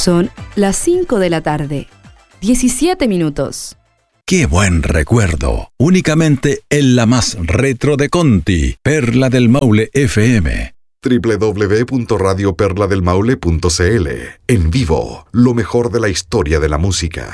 Son las 5 de la tarde, 17 minutos. ¡Qué buen recuerdo! Únicamente en la más retro de Conti, Perla del Maule FM. www.radioperladelmaule.cl. En vivo, lo mejor de la historia de la música.